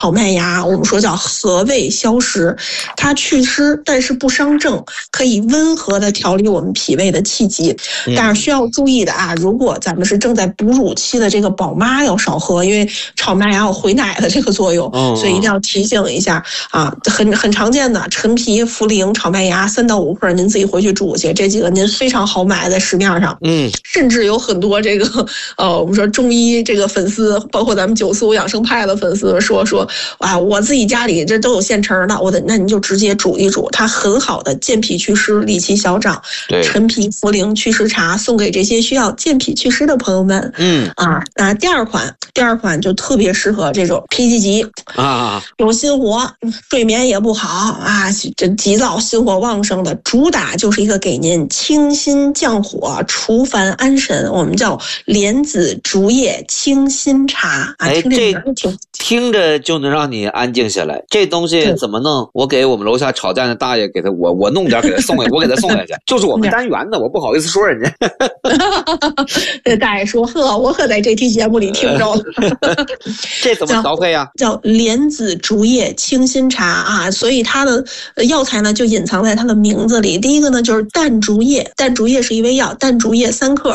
炒麦芽，我们说叫和胃消食，它祛湿，但是不伤正，可以温和的调理我们脾胃的气机。但是需要注意的啊，如果咱们是正在哺乳期的这个宝妈要少喝，因为炒麦芽有回奶的这个作用，所以一定要提醒一下啊。很常见的陈皮、茯苓、炒麦芽3到5克，您自己回去煮去，这几个您非常好买在市面上。甚至有很多这个我们说中医这个粉丝，包括咱们九苏养生派的粉丝说啊，我自己家里这都有现成的，那你就直接煮一煮，它很好的健脾祛湿、理气消胀。陈皮、茯苓祛湿茶送给这些需要健脾祛湿的朋友们。第二款就特别适合这种脾气急啊，有心火，睡眠也不好啊，这急躁、心火旺盛的，主打就是一个给您清心降火、除烦安神，我们叫莲子竹叶清心茶啊。 这听着就能让你安静下来。这东西怎么弄？我给我们楼下吵架的大爷给他，我弄点给他送我给他送下去，就是我们单元的，我不好意思说人家。 大爷说呵，我可在这期节目里听着了。 这怎么调配啊？ 叫莲子竹叶清心茶啊，所以它的药材呢就隐藏在它的名字里。第一个呢就是淡竹叶，淡竹叶是一味药，淡竹叶3克，